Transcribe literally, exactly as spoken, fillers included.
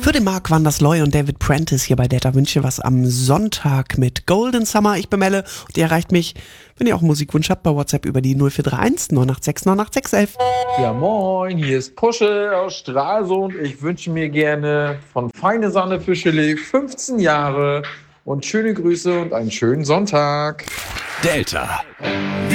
Für den Marc waren das Loy und David Prentice hier bei Delta Wünsche was am Sonntag mit Golden Summer. Ich bin Melle und ihr erreicht mich, wenn ihr auch einen Musikwunsch habt, bei WhatsApp über die null vier drei eins neun acht sechs neun acht sechs eins eins. Ja, moin, hier ist Puschel aus Stralsund. Ich wünsche mir gerne von Feine Sahne Fischele fünfzehn Jahre und schöne Grüße und einen schönen Sonntag. Delta